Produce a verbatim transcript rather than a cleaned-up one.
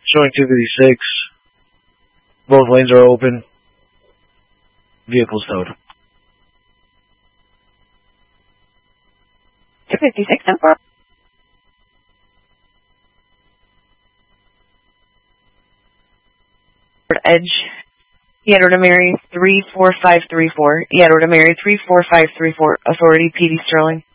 Showing two fifty-six. Both lanes are open. Vehicle's towed. two fifty-six, ten four. Edge. Yadro to Mary three four five three four. Yadro to Mary three four five three four. Authority P D Sterling.